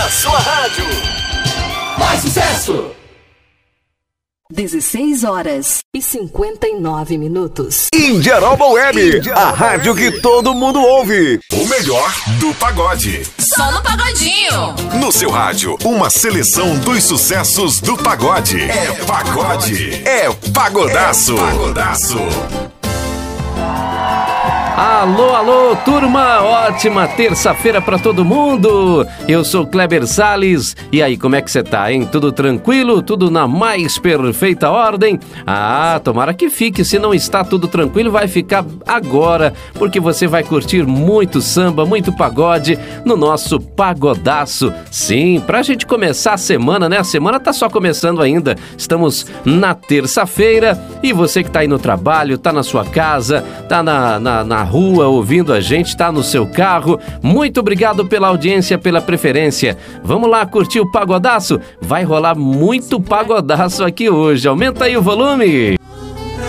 na sua rádio. Mais sucesso! 16h59. Indiaroba Web, a rádio que todo mundo ouve. O melhor do pagode. Só no Pagodinho. No seu rádio, uma seleção dos sucessos do pagode. É pagode. É pagodaço. É pagodaço. Alô, alô, turma! Ótima terça-feira pra todo mundo! Eu sou Kleber Salles. E aí, como é que você tá, hein? Tudo tranquilo? Tudo na mais perfeita ordem? Ah, tomara que fique. Se não está tudo tranquilo, vai ficar agora, porque você vai curtir muito samba, muito pagode no nosso Pagodaço. Sim, pra gente começar a semana, né? A semana tá só começando ainda. Estamos na terça-feira e você que tá aí no trabalho, tá na sua casa, tá na rua ouvindo a gente, tá no seu carro. Muito obrigado pela audiência, pela preferência. Vamos lá curtir o Pagodaço? Vai rolar muito pagodaço aqui hoje. Aumenta aí o volume.